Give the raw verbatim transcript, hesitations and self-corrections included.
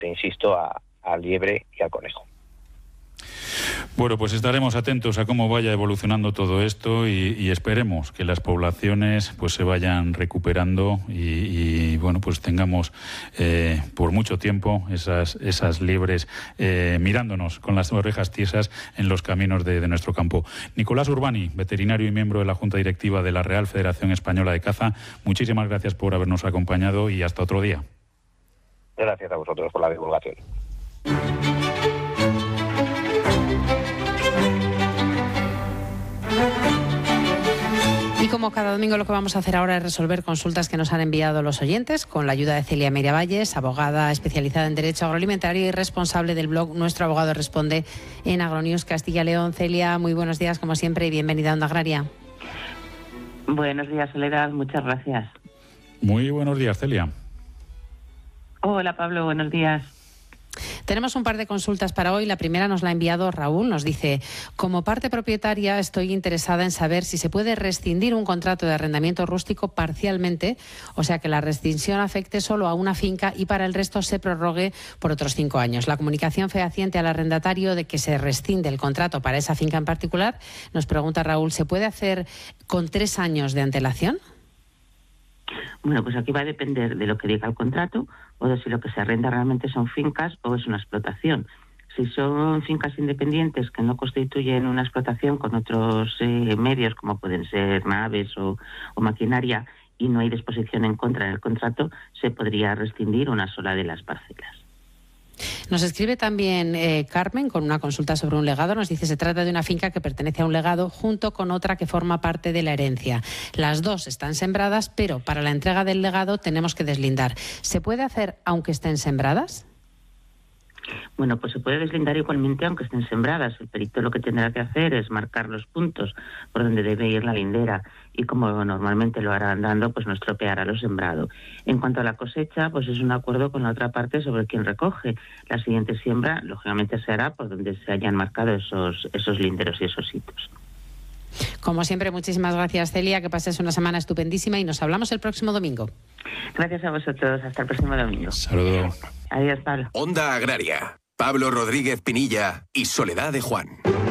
te insisto, a, al liebre y al conejo. Bueno, pues estaremos atentos a cómo vaya evolucionando todo esto y, y esperemos que las poblaciones pues se vayan recuperando y, y bueno, pues tengamos eh, por mucho tiempo esas, esas liebres eh, mirándonos con las orejas tiesas en los caminos de, de nuestro campo. Nicolás Urbani, veterinario y miembro de la Junta Directiva de la Real Federación Española de Caza, muchísimas gracias por habernos acompañado y hasta otro día. Gracias a vosotros por la divulgación. Y como cada domingo, lo que vamos a hacer ahora es resolver consultas que nos han enviado los oyentes con la ayuda de Celia Miravalles, abogada especializada en Derecho Agroalimentario y responsable del blog Nuestro Abogado Responde en Agronews Castilla y León. Celia, muy buenos días como siempre y bienvenida a Onda Agraria. Buenos días, Soledad, muchas gracias. Muy buenos días, Celia. Hola, Pablo, buenos días. Tenemos un par de consultas para hoy. La primera nos la ha enviado Raúl. Nos dice: como parte propietaria estoy interesada en saber si se puede rescindir un contrato de arrendamiento rústico parcialmente, o sea que la rescisión afecte solo a una finca y para el resto se prorrogue por otros cinco años. La comunicación fehaciente al arrendatario de que se rescinde el contrato para esa finca en particular, nos pregunta Raúl, ¿se puede hacer con tres años de antelación? Bueno, pues aquí va a depender de lo que diga el contrato o de si lo que se arrenda realmente son fincas o es una explotación. Si son fincas independientes que no constituyen una explotación con otros eh, medios, como pueden ser naves o, o maquinaria, y no hay disposición en contra del contrato, se podría rescindir una sola de las parcelas. Nos escribe también eh, Carmen con una consulta sobre un legado. Nos dice: se trata de una finca que pertenece a un legado junto con otra que forma parte de la herencia. Las dos están sembradas, pero para la entrega del legado tenemos que deslindar. ¿Se puede hacer aunque estén sembradas? Bueno, pues se puede deslindar igualmente aunque estén sembradas. El perito lo que tendrá que hacer es marcar los puntos por donde debe ir la lindera y, como normalmente lo hará andando, pues no estropeará lo sembrado. En cuanto a la cosecha, pues es un acuerdo con la otra parte sobre quién recoge. La siguiente siembra, lógicamente, se hará por donde se hayan marcado esos, esos linderos y esos hitos. Como siempre, muchísimas gracias, Celia, que pases una semana estupendísima y nos hablamos el próximo domingo. Gracias a vosotros, hasta el próximo domingo. Saludos. Adiós, Pablo. Onda Agraria, Pablo Rodríguez Pinilla y Soledad de Juan.